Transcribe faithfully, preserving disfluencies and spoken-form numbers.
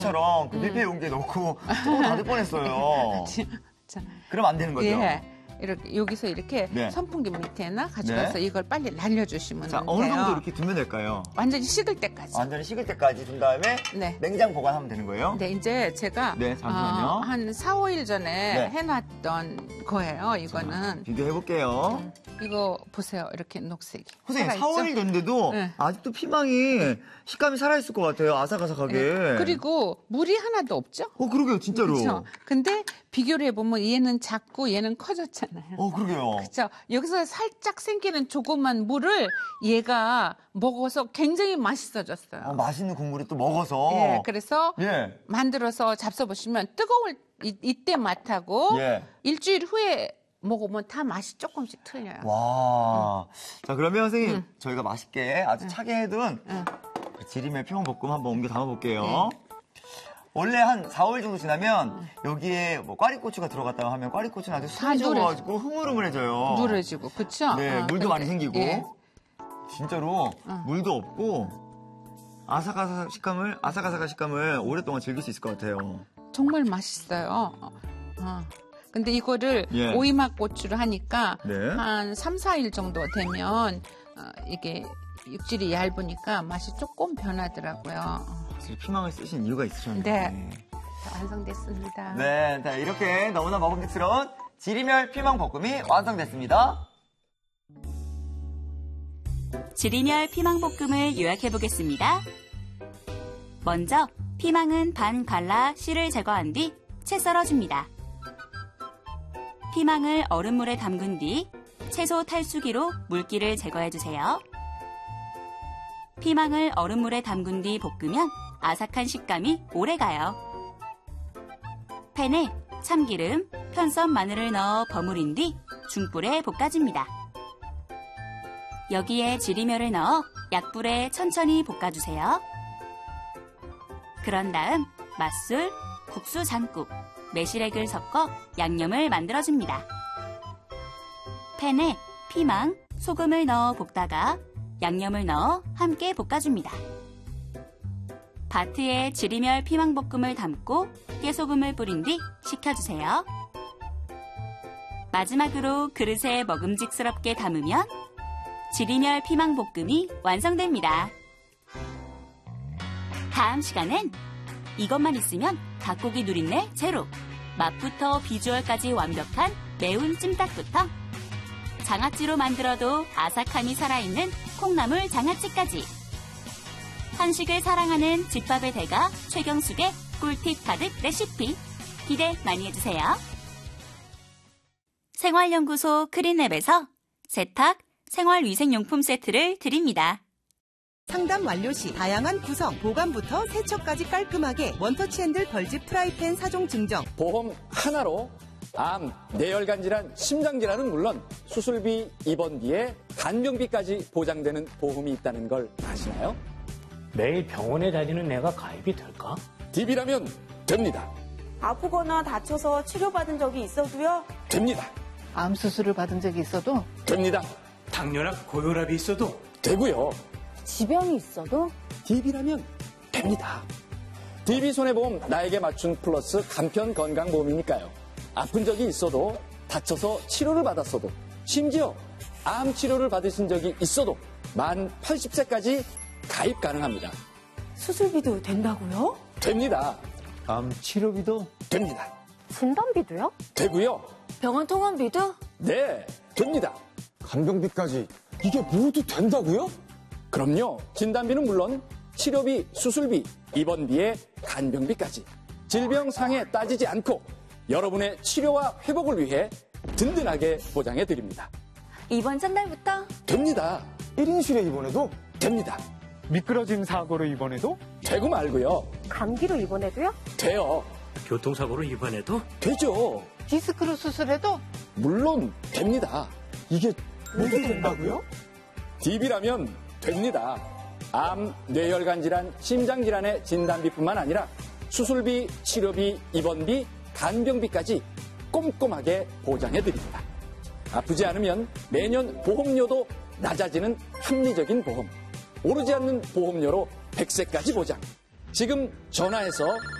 처럼 그 밀폐 용기에 넣고 뚜껑 닫을 뻔했어요. 자, 그럼 안 되는 거죠? 예. 이렇게 여기서 이렇게 네. 선풍기 밑에나 가져가서 네. 이걸 빨리 날려주시면 자, 돼요. 어느 정도 이렇게 두면 될까요? 완전히 식을 때까지. 완전히 식을 때까지 둔 다음에 네. 냉장 보관하면 되는 거예요? 네, 이제 제가 네, 잠시만요. 어, 한 사, 오 일 전에 네. 해놨던 거예요. 이거는. 비교해 볼게요. 음, 이거 보세요. 이렇게 녹색이. 선생님, 살아있죠? 사, 오 일 됐는데도 네. 아직도 피망이 식감이 살아있을 것 같아요. 아삭아삭하게. 네. 그리고 물이 하나도 없죠? 어, 그러게요. 진짜로. 그렇죠. 근데 비교를 해보면 얘는 작고 얘는 커졌잖아요. 어, 그러게요. 그렇죠. 여기서 살짝 생기는 조그만 물을 얘가 먹어서 굉장히 맛있어졌어요. 어, 맛있는 국물을 또 먹어서. 예, 그래서 예. 만들어서 잡숴보시면 뜨거울 이, 이때 맛하고 예. 일주일 후에 먹으면 다 맛이 조금씩 틀려요. 와. 음. 자, 그러면 선생님, 음. 저희가 맛있게 아주 차게 해둔 응. 그 지리멸 피망볶음 한번 옮겨 담아볼게요. 네. 원래 한 사, 오 일 정도 지나면 여기에 뭐 꽈리고추가 들어갔다고 하면 꽈리고추는 아주 다 순해져가지고 흐물흐물해져요. 누래지고, 그쵸? 네, 어, 물도 많이 그렇게, 생기고. 예. 진짜로 어. 물도 없고 아삭아삭 식감을, 아삭아삭한 식감을 오랫동안 즐길 수 있을 것 같아요. 정말 맛있어요. 어. 근데 이거를 예. 오이맛 고추를 하니까 네. 한 삼, 사 일 정도 되면 어, 이게 육질이 얇으니까 맛이 조금 변하더라고요. 확실히 피망을 쓰신 이유가 있으셨네요. 네. 자, 완성됐습니다. 네, 자, 이렇게 너무나 먹음직스러운 지리멸 피망볶음이 완성됐습니다. 지리멸 피망볶음을 요약해보겠습니다. 먼저 피망은 반 갈라 씨를 제거한 뒤 채 썰어줍니다. 피망을 얼음물에 담근 뒤 채소 탈수기로 물기를 제거해주세요. 피망을 얼음물에 담근 뒤 볶으면 아삭한 식감이 오래가요. 팬에 참기름, 편썬 마늘을 넣어 버무린 뒤 중불에 볶아줍니다. 여기에 지리멸을 넣어 약불에 천천히 볶아주세요. 그런 다음 맛술, 국수 장국, 매실액을 섞어 양념을 만들어줍니다. 팬에 피망, 소금을 넣어 볶다가 양념을 넣어 함께 볶아줍니다. 바트에 지리멸 피망볶음을 담고 깨소금을 뿌린 뒤 식혀주세요. 마지막으로 그릇에 먹음직스럽게 담으면 지리멸 피망볶음이 완성됩니다. 다음 시간엔 이것만 있으면 닭고기 누린내 제로, 맛부터 비주얼까지 완벽한 매운 찜닭부터 장아찌로 만들어도 아삭함이 살아있는 콩나물 장아찌까지 한식을 사랑하는 집밥의 대가 최경숙의 꿀팁 가득 레시피 기대 많이 해주세요. 생활연구소 크린앱에서 세탁, 생활위생용품 세트를 드립니다. 상담 완료 시 다양한 구성, 보관부터 세척까지 깔끔하게 원터치 핸들 벌집 프라이팬 사 종 증정. 보험 하나로 암, 뇌혈관 질환, 심장 질환은 물론 수술비, 입원비에 간병비까지 보장되는 보험이 있다는 걸 아시나요? 매일 병원에 다니는 내가 가입이 될까? 디비라면 됩니다. 아프거나 다쳐서 치료받은 적이 있어도요? 됩니다. 암 수술을 받은 적이 있어도 됩니다. 당뇨나 고혈압이 있어도 되고요. 지병이 있어도? 디비라면 됩니다. 디비 손해보험 나에게 맞춘 플러스 간편 건강보험이니까요. 아픈 적이 있어도 다쳐서 치료를 받았어도 심지어 암 치료를 받으신 적이 있어도 만 팔십 세까지 가입 가능합니다. 수술비도 된다고요? 됩니다. 암 치료비도 됩니다. 진단비도요? 되고요. 병원 통원비도? 네, 됩니다. 간병비까지 이게 모두 된다고요? 그럼요. 진단비는 물론 치료비, 수술비, 입원비에 간병비까지 질병상에 따지지 않고 여러분의 치료와 회복을 위해 든든하게 보장해 드립니다. 이번 전날부터? 됩니다. 일 인실에 입원해도 됩니다. 미끄러진 사고로 입원해도 되고 말고요. 감기로 입원해도요? 돼요. 교통사고로 입원해도 되죠. 디스크로 수술해도 물론 됩니다. 이게 모두 된다고요? 디비라면 됩니다. 암, 뇌혈관 질환, 심장 질환의 진단비뿐만 아니라 수술비, 치료비, 입원비, 간병비까지 꼼꼼하게 보장해 드립니다. 아프지 않으면 매년 보험료도 낮아지는 합리적인 보험. 오르지 않는 보험료로 백 세까지 보장. 지금 전화해서